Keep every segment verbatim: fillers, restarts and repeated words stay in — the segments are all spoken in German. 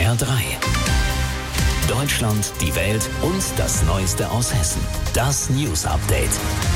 R drei. Deutschland, die Welt und das Neueste aus Hessen. Das News Update.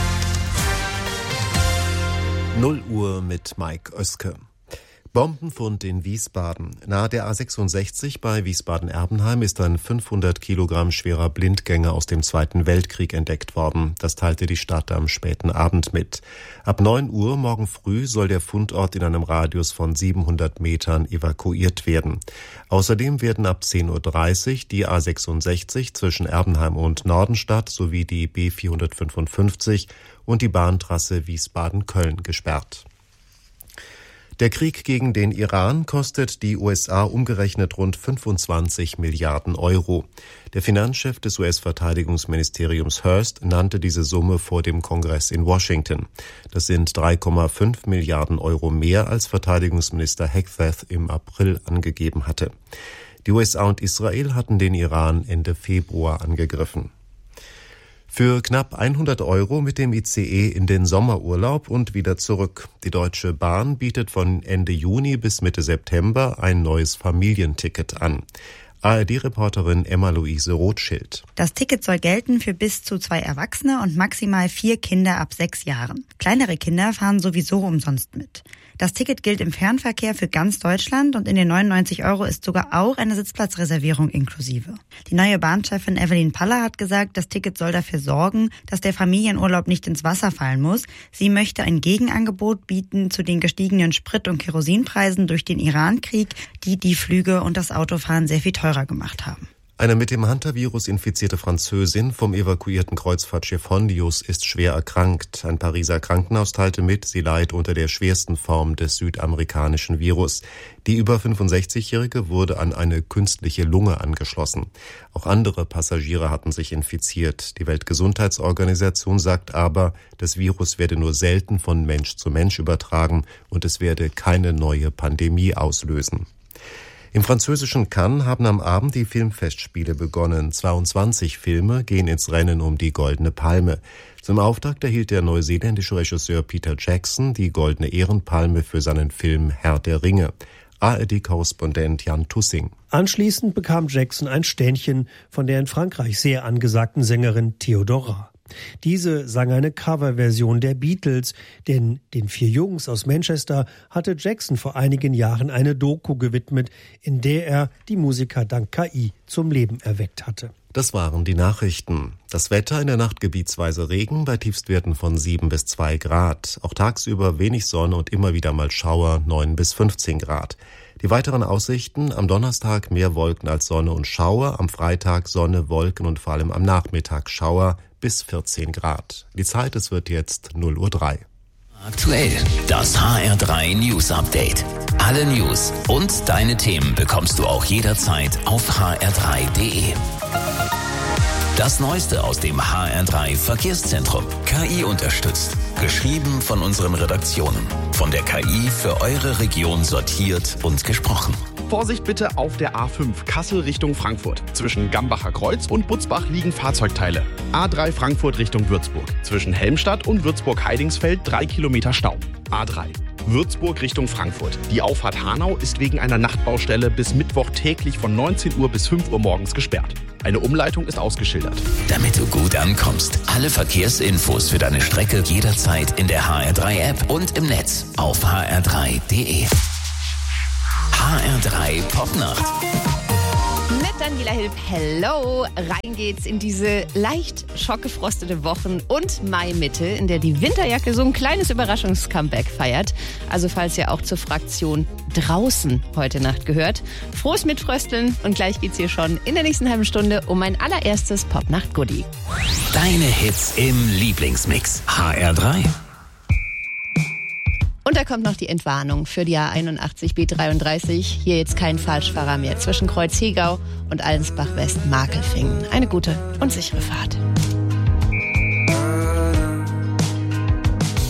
null Uhr mit Mike Oeske. Bombenfund in Wiesbaden. Nahe der A sechsundsechzig bei Wiesbaden-Erbenheim ist ein fünfhundert Kilogramm schwerer Blindgänger aus dem Zweiten Weltkrieg entdeckt worden. Das teilte die Stadt am späten Abend mit. Ab neun Uhr morgen früh soll der Fundort in einem Radius von siebenhundert Metern evakuiert werden. Außerdem werden ab zehn Uhr dreißig die A sechsundsechzig zwischen Erbenheim und Nordenstadt sowie die B vierhundertfünfundfünfzig und die Bahntrasse Wiesbaden-Köln gesperrt. Der Krieg gegen den Iran kostet die U S A umgerechnet rund fünfundzwanzig Milliarden Euro. Der Finanzchef des U S-Verteidigungsministeriums Hurst nannte diese Summe vor dem Kongress in Washington. Das sind drei Komma fünf Milliarden Euro mehr, als Verteidigungsminister Hegseth im April angegeben hatte. Die U S A und Israel hatten den Iran Ende Februar angegriffen. Für knapp hundert Euro mit dem I C E in den Sommerurlaub und wieder zurück. Die Deutsche Bahn bietet von Ende Juni bis Mitte September ein neues Familienticket an. A R D-Reporterin Emma-Luise Rothschild. Das Ticket soll gelten für bis zu zwei Erwachsene und maximal vier Kinder ab sechs Jahren. Kleinere Kinder fahren sowieso umsonst mit. Das Ticket gilt im Fernverkehr für ganz Deutschland und in den neunundneunzig Euro ist sogar auch eine Sitzplatzreservierung inklusive. Die neue Bahnchefin Evelyn Paller hat gesagt, das Ticket soll dafür sorgen, dass der Familienurlaub nicht ins Wasser fallen muss. Sie möchte ein Gegenangebot bieten zu den gestiegenen Sprit- und Kerosinpreisen durch den Irankrieg, die die Flüge und das Autofahren sehr viel teurer gemacht haben. Eine mit dem Hunter-Virus infizierte Französin vom evakuierten Kreuzfahrtschiff Hondius ist schwer erkrankt. Ein Pariser Krankenhaus teilte mit, sie leidet unter der schwersten Form des südamerikanischen Virus. Die über fünfundsechzigjährige wurde an eine künstliche Lunge angeschlossen. Auch andere Passagiere hatten sich infiziert. Die Weltgesundheitsorganisation sagt aber, das Virus werde nur selten von Mensch zu Mensch übertragen und es werde keine neue Pandemie auslösen. Im französischen Cannes haben am Abend die Filmfestspiele begonnen. zweiundzwanzig Filme gehen ins Rennen um die Goldene Palme. Zum Auftakt erhielt der neuseeländische Regisseur Peter Jackson die Goldene Ehrenpalme für seinen Film Herr der Ringe. A R D-Korrespondent Jan Tussing. Anschließend bekam Jackson ein Ständchen von der in Frankreich sehr angesagten Sängerin Theodora. Diese sang eine Coverversion der Beatles, denn den vier Jungs aus Manchester hatte Jackson vor einigen Jahren eine Doku gewidmet, in der er die Musiker dank K I zum Leben erweckt hatte. Das waren die Nachrichten. Das Wetter in der Nacht gebietsweise Regen bei Tiefstwerten von sieben bis zwei Grad. Auch tagsüber wenig Sonne und immer wieder mal Schauer, neun bis fünfzehn Grad. Die weiteren Aussichten: am Donnerstag mehr Wolken als Sonne und Schauer, am Freitag Sonne, Wolken und vor allem am Nachmittag Schauer bis vierzehn Grad. Die Zeit, es wird jetzt null Uhr drei. Aktuell das H R drei News Update. Alle News und deine Themen bekommst du auch jederzeit auf h r drei punkt d e. Das Neueste aus dem H R drei Verkehrszentrum. K I unterstützt. Geschrieben von unseren Redaktionen. Von der K I für eure Region sortiert und gesprochen. Vorsicht bitte auf der A fünf Kassel Richtung Frankfurt. Zwischen Gambacher Kreuz und Butzbach liegen Fahrzeugteile. A drei Frankfurt Richtung Würzburg. Zwischen Helmstadt und Würzburg-Heidingsfeld drei Kilometer Stau. A drei Würzburg Richtung Frankfurt. Die Auffahrt Hanau ist wegen einer Nachtbaustelle bis Mittwoch täglich von neunzehn Uhr bis fünf Uhr morgens gesperrt. Eine Umleitung ist ausgeschildert. Damit du gut ankommst, alle Verkehrsinfos für deine Strecke jederzeit in der H R drei App und im Netz auf h r drei punkt d e. H R drei Popnacht. Mit Daniela Hilb, hello! Rein geht's in diese leicht schockgefrostete Wochen- und Mai-Mitte, in der die Winterjacke so ein kleines Überraschungs-Comeback feiert. Also falls ihr auch zur Fraktion draußen heute Nacht gehört, frohes Mitfrösteln und gleich geht's hier schon in der nächsten halben Stunde um mein allererstes Popnacht-Goodie. Deine Hits im Lieblingsmix. H R drei. Und da kommt noch die Entwarnung für die A einundachtzig B dreiunddreißig. Hier jetzt kein Falschfahrer mehr zwischen Kreuz Hegau und Allensbach West Markelfingen. Eine gute und sichere Fahrt.